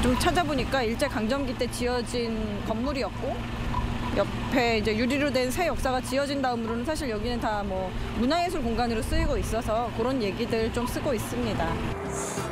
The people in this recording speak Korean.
좀 찾아보니까 일제강점기 때 지어진 건물이었고 옆에 이제 유리로 된 새 역사가 지어진 다음으로는 사실 여기는 다 뭐 문화예술 공간으로 쓰이고 있어서 그런 얘기들 좀 쓰고 있습니다.